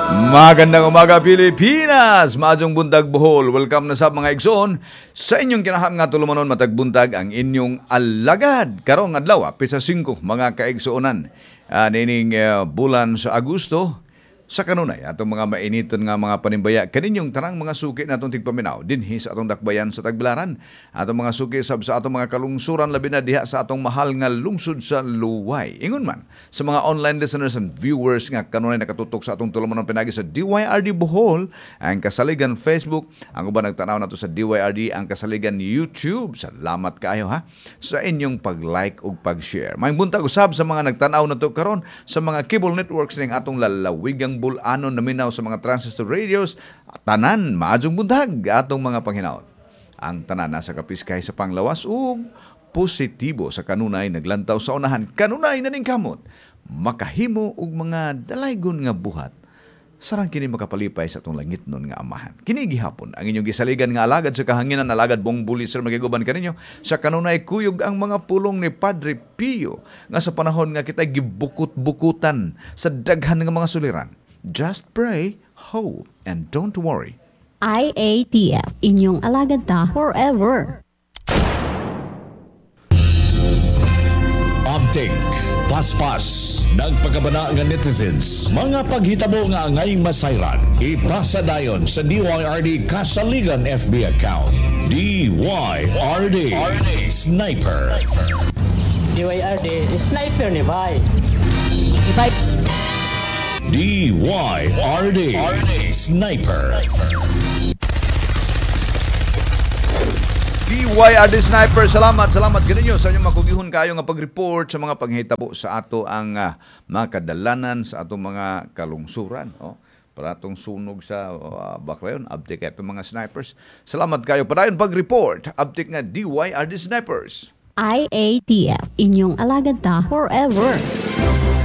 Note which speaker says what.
Speaker 1: Magandang umaga Pilipinas! Maadjong buntag Bohol. Welcome na sa mga igsoon. Sa inyong kinahang nga tulumanon matagbuntag ang inyong alagad. Karong adlaw, pisa 5 mga kaigsuonan. Nining bulan sa Agosto. Sa kanunay, atong mga mainiton nga mga panimbaya, kaninyong tanang mga suki na atong tigpaminaw, dinhi sa atong dakbayan sa Tagbilaran, atong mga suki sab sa atong mga kalungsuran, labi na diha sa atong mahal nga lungsod sa Luway. Ingon man, sa mga online listeners and viewers nga kanunay nakatutok sa atong tulumanon pinagi sa DYRD Bohol, ang kasaligan Facebook, ang uban nagtanaw nato sa DYRD, ang kasaligan YouTube. Salamat kaayo ha, sa inyong pag-like ug pag-share. May buntag usab sa mga nagtanaw nato karon sa mga cable networks ning atong lalawigang bulanon naminaw sa mga transistor radios, tanan maadjong buntag atong mga panghinaot. Ang tanan nasa kapiskay sa panglawas ug positibo sa kanunay naglantaw sa unahan, kanunay na ning kamot makahimo og mga dalaygon nga buhat. Sarang kini makapalipay sa atong langit nun nga amahan. Kini gihapon ang inyong gisaligan nga alagad sa kahanginan, alagad Bong Buliser magiguban kaninyo sa kanunay kuyog ang mga pulong ni Padre Pio nga sa panahon nga kita gibukot-bukutan sa daghan nga mga suliran. Just pray, hope, and don't worry.
Speaker 2: IATF, inyong alagad ta forever.
Speaker 3: Update, paspas, nagpagabana nga netizens, mga paghitabo nga angay masayran, ipasa dayon sa DYRD Kasaligan FB account. DYRD Sniper.
Speaker 4: DYRD Sniper ni Bay.
Speaker 3: DYRD Sniper.
Speaker 1: DYRD Sniper, salamat ganinyo sa inyong makugihon kayo nga pag-report sa mga panghitabo sa ato ang mga kadalanan sa ato mga kalungsuran. Para atong sunog sa baklayon, update kayo mga snipers. Salamat kayo padayon pag-report. Update nga DYRD Snipers.
Speaker 2: IATF, inyong alagad ta forever.